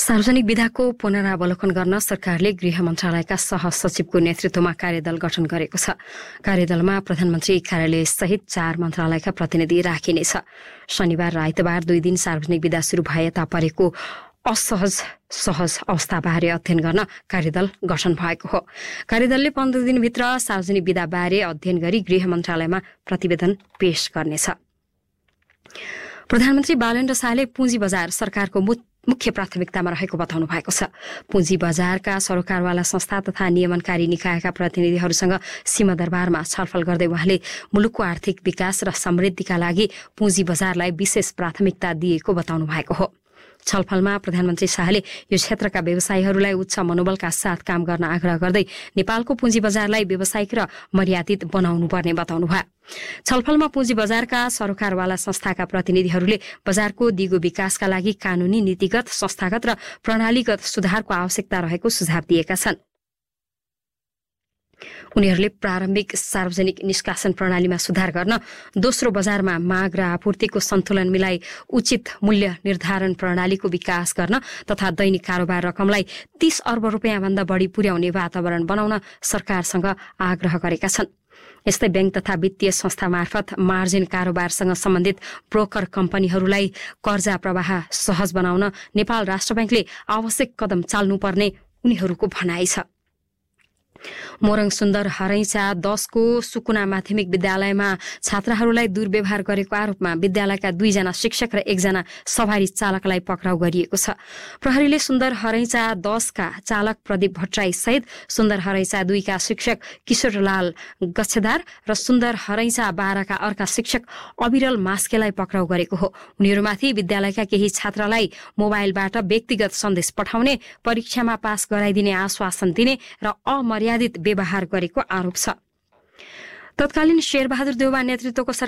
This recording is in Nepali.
सार्वजनिक विधाको पुनरावलोकन गर्न सरकारले गृह मन्त्रालयका सहसचिवको नेतृत्वमा कार्यदल गठन गरेको छ। कार्यदलमा प्रधानमन्त्री कार्यालय सहित 4 मन्त्रालयका प्रतिनिधि राखिनेछ। शनिबार र आइतबार 2 दिन सार्वजनिक विधा शुरू भए तापरेको सहज अवस्थाबारे अध्ययन गर्न कार्यदल गठन भएको हो। कार्यदलले 15 दिनभित्र सार्वजनिक विधाबारे अध्ययन गरी गृह मन्त्रालयमा प्रतिवेदन पेश गर्नेछ। प्रधानमन्त्री बालेन्द्र शाहले पुँजी बजार सरकारको मुख्य प्राथमिकतामा रहेको बताउनु भएको छ। पुँजी बजारका सरोकारवाला संस्था तथा नियमनकारी निकायका प्रतिनिधिहरूसँग सिंहदरबारमा छलफल गर्दै उहाँले मुलुकको आर्थिक विकास र समृद्धिका लागि पुँजी बजारलाई विशेष प्राथमिकता दिएको बताउनु भएको हो। छलफलमा प्रधानमन्त्री शाहले यो क्षेत्रका व्यवसायीहरूलाई उच्च मनोबलका साथ काम गर्न आग्रह गर्दै नेपालको पुँजी बजारलाई व्यावसायिक र मर्यादित बनाउनु पर्ने बताउनु भयो। छलफलमा पुँजी बजारका सरोकारवाला संस्थाका प्रतिनिधिहरूले बजारको दिगो विकासका लागि कानूनी, नीतिगत, संस्थागत र प्रणालीगत सुधारको आवश्यकता रहेको सुझाव दिएका छन्। उनीहरूले प्रारम्भिक सार्वजनिक निष्कासन प्रणालीमा सुधार गर्न, दोस्रो बजारमा माग र आपूर्तिको सन्तुलन मिलाई उचित मूल्य निर्धारण प्रणालीको विकास गर्न तथा दैनिक कारोबार रकमलाई 30 अर्ब रुपियाँभन्दा बढी पुर्याउने वातावरण बनाउन सरकारसँग आग्रह गरेका छन्। यस्तै ब्याङ्क तथा वित्तीय संस्था मार्फत मार्जिन कारोबारसँग सम्बन्धित ब्रोकर कम्पनीहरूलाई कर्जा प्रवाह सहज बनाउन नेपाल राष्ट्र ब्याङ्कले आवश्यक कदम चाल्नुपर्ने उनीहरूको भनाइ छ। मोरङ सुन्दर हरैचा 10 को सुकुना माध्यमिक विद्यालयमा छात्राहरूलाई दुर्व्यवहार गरेको आरोपमा विद्यालयका 2 जना शिक्षक र 1 जना सवारी चालकलाई पक्राउ गरिएको छ। प्रहरीले सुन्दर हरैचा 10 का चालक प्रदीप भट्टराई सहित सुन्दर हरैचा 2 का शिक्षक किशोरलाल गच्छेदार र सुन्दर हरैचा 12 का अर्का शिक्षक अविरल मास्केलाई पक्राउ गरेको हो। उनीहरूमाथि विद्यालयका केही छात्रालाई मोबाइलबाट व्यक्तिगत सन्देश पठाउने, परीक्षामा पास गराइदिने आश्वासन दिने र अमर्यादित व्यवहार गरेको आरोप छ। तत्कालीन शेरबहादुर देउवा नेतृत्वको